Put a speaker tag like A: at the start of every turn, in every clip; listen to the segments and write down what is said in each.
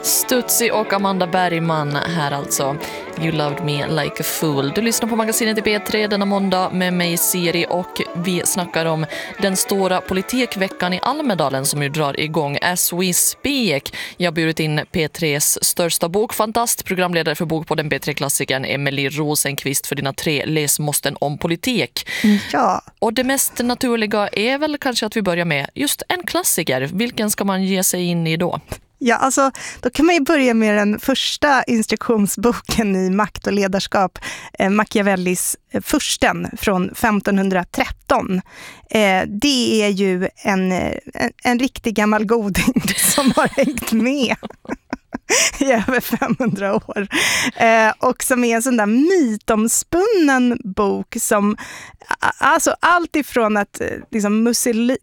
A: Stutzi och Amanda Bergman här alltså. You loved me like a fool. Du lyssnar på magasinet i B3 denna måndag med mig Siri och vi snackar om den stora politikveckan i Almedalen som ju drar igång as we speak. Jag har bjudit in P3s största bokfantast, programledare för Bokpodden B3-klassikern Emelie Rosenqvist för dina 3 läsmåsten om politik.
B: Ja.
A: Och det mest naturliga är väl kanske att vi börjar med just en klassiker. Vilken ska man ge sig in i då?
B: Ja, alltså då kan man ju börja med den första instruktionsboken i makt och ledarskap, Machiavellis Fursten från 1513. Det är ju en riktig gammal goding som har hängt med i över 500 år. Och som är en sån där mytomspunnen bok som, alltså allt ifrån att liksom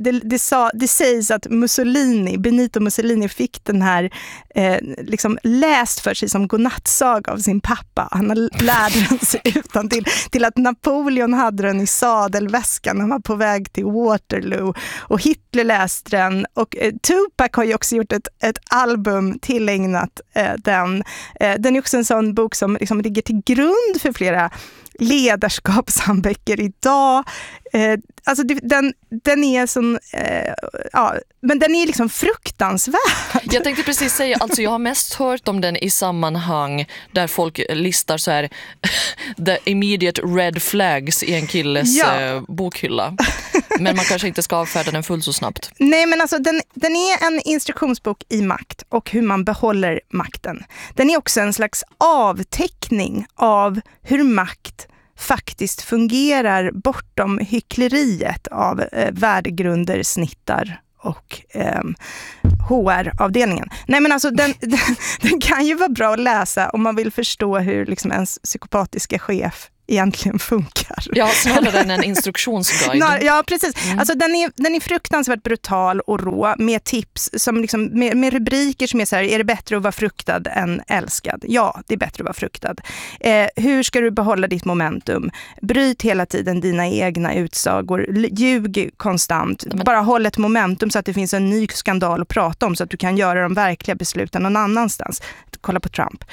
B: det sägs att Benito Mussolini fick den här liksom läst för sig som godnattsaga av sin pappa. Han lärde den sig utan till att Napoleon hade den i sadelväskan när han var på väg till Waterloo och Hitler läste den och Tupac har ju också gjort ett album tillägnat den. Den är också en sån bok som liksom ligger till grund för flera ledarskapsböcker idag. Alltså den är sån, ja, men den är liksom fruktansvärd.
A: Jag tänkte precis säga, alltså jag har mest hört om den i sammanhang där folk listar så här the immediate red flags i en killes bokhylla. Men man kanske inte ska avfärda den fullt så snabbt.
B: Nej, men alltså den är en instruktionsbok i makt och hur man behåller makten. Den är också en slags avteckning av hur makt faktiskt fungerar bortom hyckleriet av värdegrunder, snittar och HR-avdelningen. Nej, men alltså den kan ju vara bra att läsa om man vill förstå hur liksom ens psykopatiska chef egentligen funkar.
A: Ja, snarare än en instruktionsguide.
B: Ja, precis. Alltså den är fruktansvärt brutal och rå med tips som liksom, med rubriker som är så här: är det bättre att vara fruktad än älskad? Ja, det är bättre att vara fruktad. Hur ska du behålla ditt momentum? Bryt hela tiden dina egna utsagor. Ljug konstant. Bara håll ett momentum så att det finns en ny skandal att prata om så att du kan göra de verkliga besluten någon annanstans. Kolla på Trump.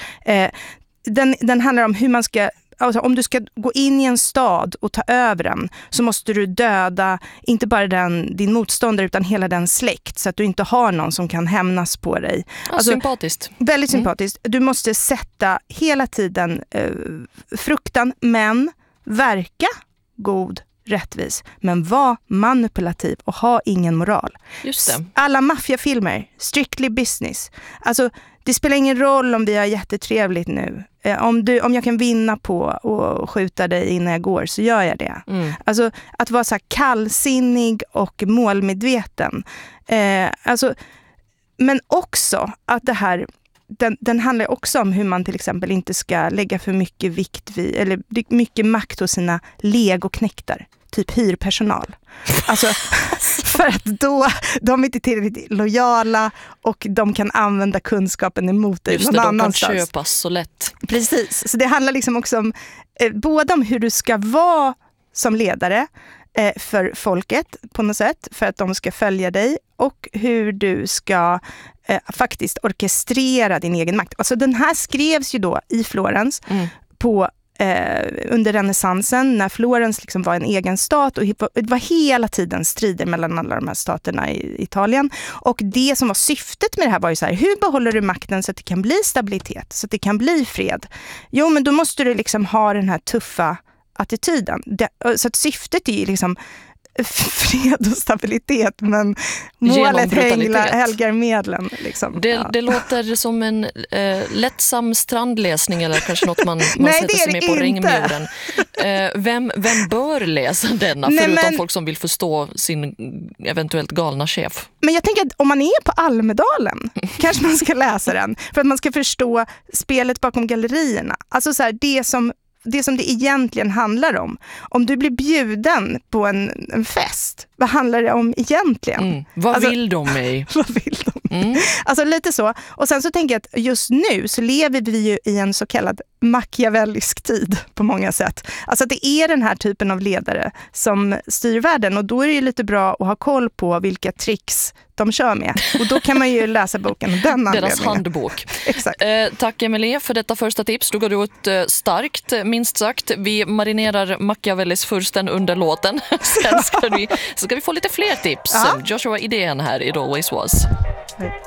B: Den handlar om hur man ska, alltså om du ska gå in i en stad och ta över den så måste du döda inte bara din motståndare utan hela den släkt så att du inte har någon som kan hämnas på dig. Alltså,
A: sympatiskt.
B: Väldigt sympatiskt. Du måste sätta hela tiden fruktan men verka god, rättvis, men var manipulativ och ha ingen moral.
A: Just det.
B: Alla maffiafilmer, strictly business. Alltså det spelar ingen roll om vi har jättetrevligt nu. Om jag kan vinna på och skjuta dig innan jag går så gör jag det. Alltså att vara så här kallsinnig och målmedveten. Alltså, men också att det här den handlar också om hur man till exempel inte ska lägga för mycket vikt vid, eller mycket makt hos sina legoknektar, typ hyrpersonal. Alltså för att då de är inte tillräckligt lojala och de kan använda kunskapen emot dig någon annanstans.
A: De kan köpas så lätt.
B: Precis, så det handlar liksom också om både om hur du ska vara som ledare för folket på något sätt, för att de ska följa dig, och hur du ska faktiskt orkestrera din egen makt. Alltså den här skrevs ju då i Florens på under renässansen när Florens liksom var en egen stat och det var hela tiden strider mellan alla de här staterna i Italien. Och det som var syftet med det här var ju så här: hur behåller du makten så att det kan bli stabilitet, så att det kan bli fred? Jo, men då måste du liksom ha den här tuffa attityden. Så att syftet är ju liksom fred och stabilitet, men målet helgar medlen. Liksom.
A: Det låter som en lättsam strandläsning eller kanske något man sätter sig med på ringmuren. Vem bör läsa denna, förutom folk som vill förstå sin eventuellt galna chef?
B: Men jag tänker att om man är på Almedalen kanske man ska läsa den för att man ska förstå spelet bakom gallerierna. Alltså så här, det som det egentligen handlar om. Om du blir bjuden på en fest, vad handlar det om egentligen?
A: Vad vill de mig?
B: Vad vill de mig? Alltså lite så. Och sen så tänker jag att just nu så lever vi ju i en så kallad machiavellisk tid på många sätt. Alltså att det är den här typen av ledare som styr världen, och då är det ju lite bra att ha koll på vilka tricks de kör med. Och då kan man ju läsa boken av den anledningen.
A: Deras handbok.
B: Exakt.
A: Tack Emelie för detta första tips. Du går ut starkt, minst sagt. Vi marinerar Machiavellis fursten under låten. Sen ska vi få lite fler tips. Joshua Idén här, It Always Was.